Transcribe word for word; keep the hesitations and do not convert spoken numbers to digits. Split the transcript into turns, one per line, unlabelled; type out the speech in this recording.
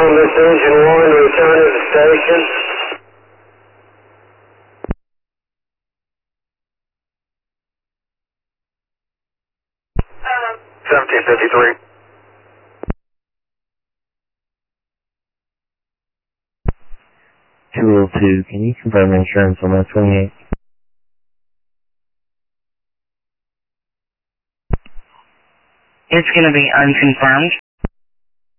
Columbus Engine one, return to the station. seventeen fifty-three.
two oh two, can you confirm insurance on that twenty-eight?
It's going to be unconfirmed.